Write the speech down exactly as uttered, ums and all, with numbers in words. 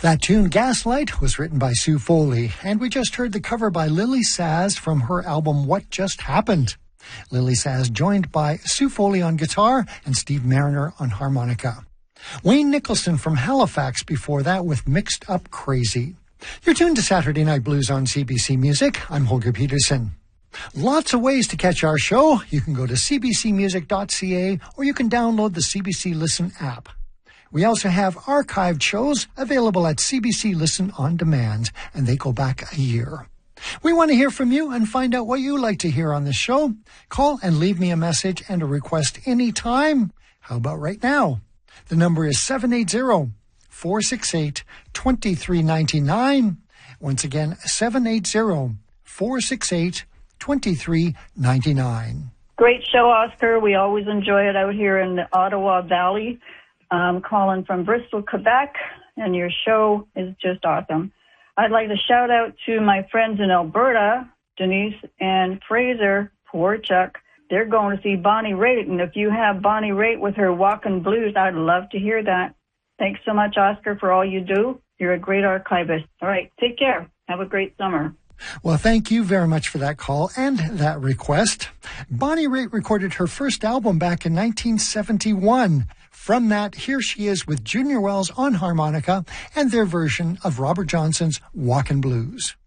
That tune, Gaslight, was written by Sue Foley, and we just heard the cover by Lily Saz from her album What Just Happened. Lily Saz joined by Sue Foley on guitar and Steve Mariner on harmonica. Wayne Nicholson from Halifax before that with Mixed Up Crazy. You're tuned to Saturday Night Blues on C B C Music. I'm Holger Peterson. Lots of ways to catch our show. You can go to c b c music dot c a or you can download the C B C Listen app. We also have archived shows available at C B C Listen On Demand, and they go back a year. We want to hear from you and find out what you like to hear on the show. Call and leave me a message and a request anytime. How about right now? The number is seven eight zero, four six eight, two three nine nine. Once again, seven eight zero, four six eight, two three nine nine. Great show, Oscar. We always enjoy it out here in the Ottawa Valley. I'm calling from Bristol, Quebec, and your show is just awesome. I'd like to shout out to my friends in Alberta, Denise and Fraser Porchuk. They're going to see Bonnie Raitt, and if you have Bonnie Raitt with her Walkin' Blues, I'd love to hear that. Thanks so much, Oscar, for all you do. You're a great archivist. All right, take care. Have a great summer. Well, thank you very much for that call and that request. Bonnie Raitt recorded her first album back in nineteen seventy-one. From that, here she is with Junior Wells on harmonica and their version of Robert Johnson's Walkin' Blues.